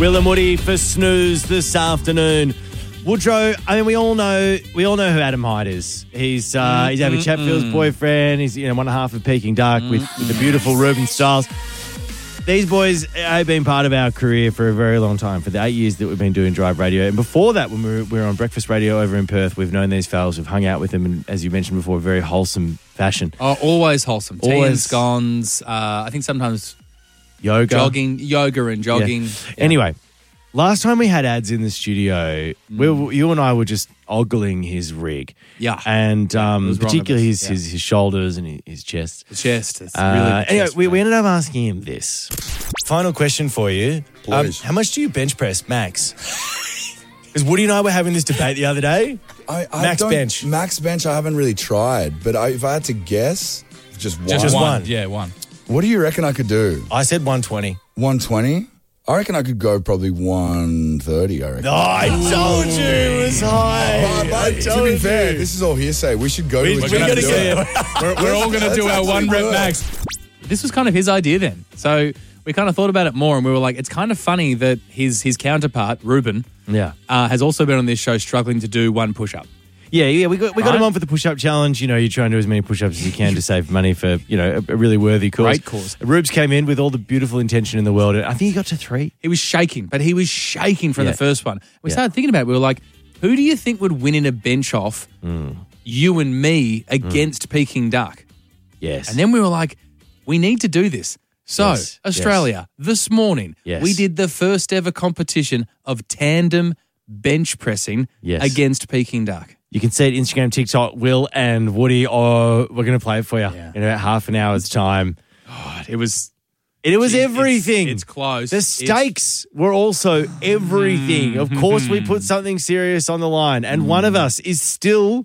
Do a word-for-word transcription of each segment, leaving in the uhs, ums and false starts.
Will and Woody for Snooze this afternoon. Woodrow, I mean, we all know we all know who Adam Hyde is. He's uh, he's Abby Chatfield's boyfriend. He's you know one half of Peking Duck with, with the beautiful Ruben Stiles. These boys have been part of our career for a very long time, for the eight years that we've been doing Drive Radio. And before that, when we were, we were on Breakfast Radio over in Perth, we've known these fellas. We've hung out with them, and as you mentioned before, very wholesome fashion. Oh, always wholesome. Tea Always. and scones. Uh, I think sometimes Yoga. jogging, yoga and jogging. Yeah. Yeah. Anyway, last time we had ads in the studio, we were, you and I were just ogling his rig. Yeah. And um, it was wrong of particularly us. his, Yeah. his his shoulders and his, his chest. The chest. It's Uh, really the anyway, chest, we, we mate. ended up asking him this. Final question for you. Um, Please. how much do you bench press, Max? Because Woody and I were having this debate the other day. I, I Max don't- bench. Max bench, I haven't really tried, but I, if I had to guess, just one. Just one. Yeah, one. What do you reckon I could do? I said one twenty. one twenty? I reckon I could go probably one thirty, I reckon. Oh, I told you it was high. But- but I to told be you. fair, this is all hearsay. We should go We- to a we gym gotta and do get it. it. We're, we're all going to That's do our actually one rep work. max. This was kind of his idea then. So we kind of thought about it more and we were like, it's kind of funny that his his counterpart, Ruben, Yeah. uh, has also been on this show struggling to do one push-up. Yeah, yeah, we got we got Right. him on for the push-up challenge. You know, you try and do as many push-ups as you can to save money for, you know, a, a really worthy cause. Great cause. Rubes came in with all the beautiful intention in the world. I think he got to three. He was shaking, but he was shaking from Yeah. the first one. We Yeah. started thinking about it. We were like, who do you think would win in a bench off, Mm. you and me, against Peking Duck? Yes. And then we were like, we need to do this. So, Yes, Australia, this morning, Yes. we did the first ever competition of tandem bench pressing Yes. against Peking Duck. You can see it Instagram, TikTok, Will and Woody. Oh, we're going to play it for you Yeah. in about half an hour's time. God, it was It was It's- everything. It's, close. The It's- stakes were also everything. Of course, we put something serious on the line, and one of us is still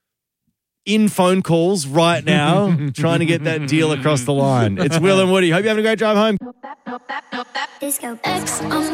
in phone calls right now trying to get that deal across the line. It's Will and Woody. Hope you're having a great drive home. Disco X on